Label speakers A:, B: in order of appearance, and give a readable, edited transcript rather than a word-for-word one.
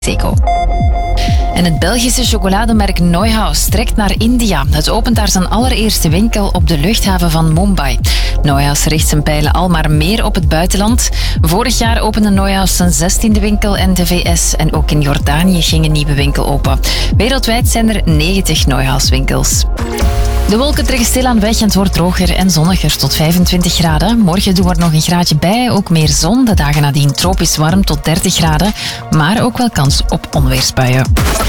A: Seco. En het Belgische chocolademerk Neuhaus trekt naar India. Het opent daar zijn allereerste winkel op de luchthaven van Mumbai. Neuhaus richt zijn pijlen al maar meer op het buitenland. Vorig jaar opende Neuhaus zijn 16e winkel in de VS en ook in Jordanië ging een nieuwe winkel open. Wereldwijd zijn er 90 Neuhaus-winkels. De wolken trekken stilaan weg en het wordt droger en zonniger tot 25 graden. Morgen doen we er nog een graadje bij, ook meer zon. De dagen nadien tropisch warm tot 30 graden, maar ook wel kans op onweersbuien.